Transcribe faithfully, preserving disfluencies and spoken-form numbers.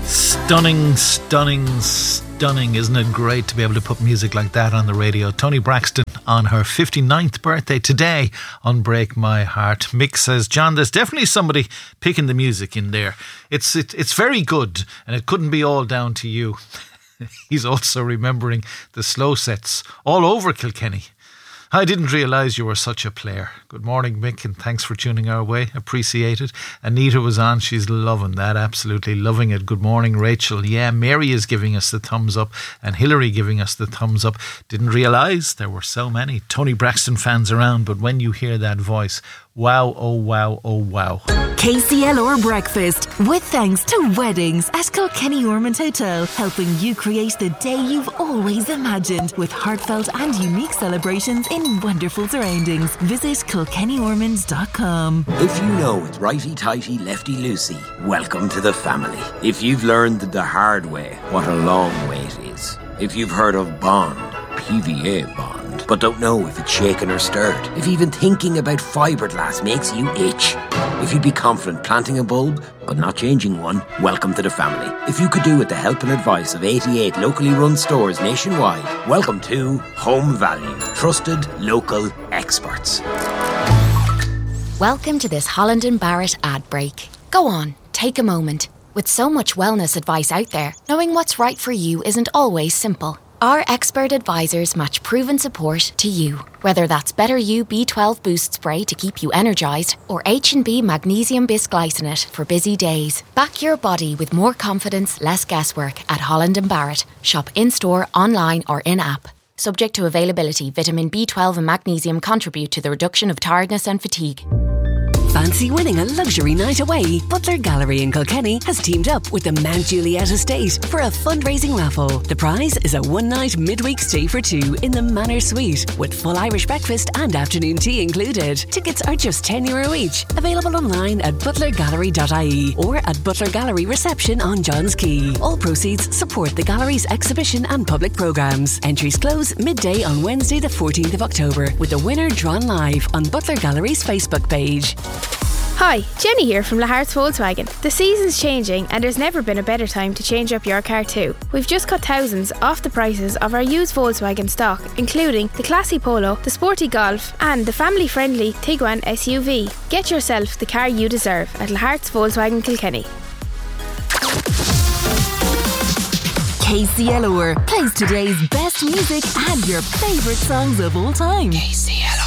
Stunning, stunning, stunning. Isn't it great to be able to put music like that on the radio? Toni Braxton on her fifty-ninth birthday today on Break My Heart. Mick says, John, there's definitely somebody picking the music in there. It's it, it's very good, and it couldn't be all down to you. He's also remembering the slow sets all over Kilkenny. I didn't realise you were such a player. Good morning, Mick, and thanks for tuning our way. Appreciate it. Anita was on. She's loving that. Absolutely loving it. Good morning, Rachel. Yeah, Mary is giving us the thumbs up and Hillary giving us the thumbs up. Didn't realise there were so many Toni Braxton fans around, but when you hear that voice, wow, oh wow, oh wow. K C L R Breakfast, with thanks to Weddings at Kilkenny Ormond Hotel, helping you create the day you've always imagined with heartfelt and unique celebrations in wonderful surroundings. Visit kilkenny ormonds dot com. If you know it's righty-tighty, lefty-loosey, welcome to the family. If you've learned the hard way, what a long way it is. If you've heard of Bond, P V A Bond, but don't know if it's shaken or stirred. If even thinking about fiberglass makes you itch. If you'd be confident planting a bulb, but not changing one, welcome to the family. If you could do with the help and advice of eighty-eight locally run stores nationwide, welcome to Home Value. Trusted local experts. Welcome to this Holland and Barrett ad break. Go on, take a moment. With so much wellness advice out there, knowing what's right for you isn't always simple. Our expert advisors match proven support to you. Whether that's Better You B twelve Boost Spray to keep you energised or H and B Magnesium Bisglycinate for busy days. Back your body with more confidence, less guesswork at Holland and Barrett. Shop in-store, online or in-app. Subject to availability, vitamin B twelve and magnesium contribute to the reduction of tiredness and fatigue. Fancy winning a luxury night away? Butler Gallery in Kilkenny has teamed up with the Mount Juliet Estate for a fundraising raffle. The prize is a one-night midweek stay for two in the Manor Suite with full Irish breakfast and afternoon tea included. Tickets are just ten euro each. Available online at butler gallery dot I E or at Butler Gallery reception on Johns Quay. All proceeds support the gallery's exhibition and public programmes. Entries close midday on Wednesday the fourteenth of October with the winner drawn live on Butler Gallery's Facebook page. Hi, Jenny here from Lahart's Volkswagen. The season's changing and there's never been a better time to change up your car too. We've just cut thousands off the prices of our used Volkswagen stock, including the classy Polo, the sporty Golf and the family-friendly Tiguan S U V. Get yourself the car you deserve at Lahart's Volkswagen Kilkenny. K C L R plays today's best music and your favourite songs of all time. K C L R.